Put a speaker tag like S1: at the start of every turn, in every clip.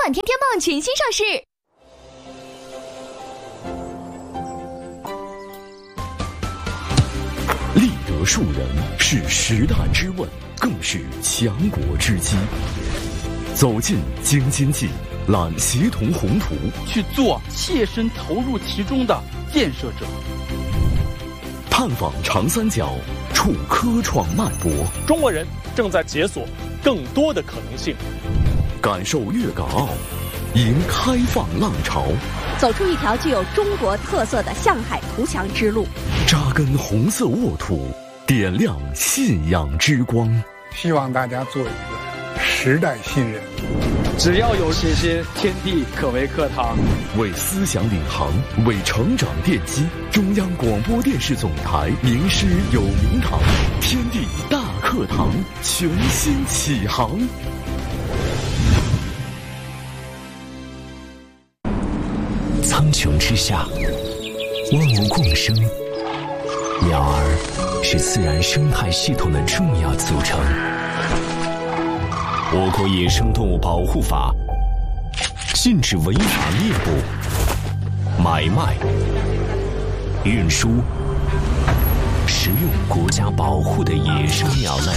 S1: 满天天棒全新上市。
S2: 立德树人是时代之问，更是强国之基。走进京津冀，揽协同宏图，
S3: 去做切身投入其中的建设者。
S2: 探访长三角，触科创脉搏。
S4: 中国人正在解锁更多的可能性。
S2: 感受粤港澳，迎开放浪潮。
S5: 走出一条具有中国特色的向海图强之路。
S2: 扎根红色沃土，点亮信仰之光。
S6: 希望大家做一个时代新人。
S3: 只要有信心，天地可为课堂。
S2: 为思想领航，为成长奠基。中央广播电视总台名师有名堂，天地大课堂全新启航。
S7: 苍穹之下，万物共生，鸟儿是自然生态系统的重要组成。我国野生动物保护法禁止违法猎捕、买卖、运输、食用国家保护的野生鸟类。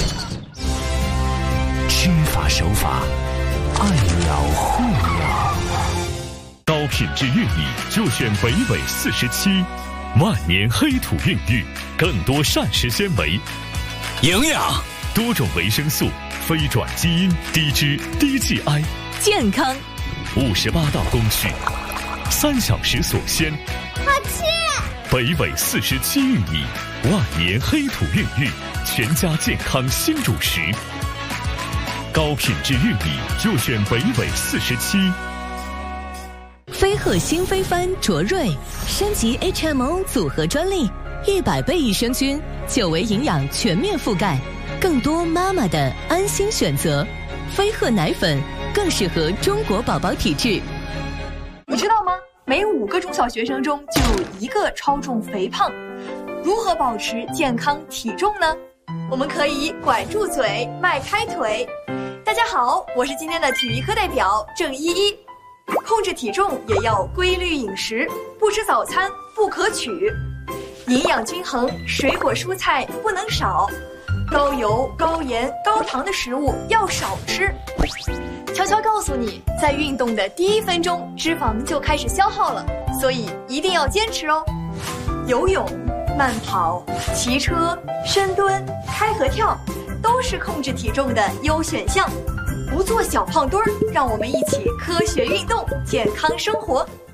S7: 知法守法，爱鸟护鸟。
S8: 高品质玉米就选北纬47，万年黑土孕育，更多膳食纤维、
S7: 营养、
S8: 多种维生素、非转基因、低脂、低 GI，
S1: 健康
S8: 58道工序，3小时所鲜。
S1: 好吃！
S8: 北纬47玉米，万年黑土孕育，全家健康新主食。高品质玉米就选北纬47。
S1: 飞鹤新飞帆卓瑞升级 HMO 组合专利，100倍益生菌，9维营养全面覆盖，更多妈妈的安心选择。飞鹤奶粉更适合中国宝宝体质。
S9: 你知道吗？每5个中小学生中就有1个超重肥胖。如何保持健康体重呢？我们可以管住嘴，迈开腿。大家好，我是今天的体育课代表郑依依。控制体重也要规律饮食，不吃早餐不可取，营养均衡，水果蔬菜不能少，高油、高盐、高糖的食物要少吃。悄悄告诉你，在运动的第1分钟，脂肪就开始消耗了，所以一定要坚持哦。游泳、慢跑、骑车、深蹲、开合跳，都是控制体重的优选项。不做小胖墩儿，让我们一起科学运动，健康生活。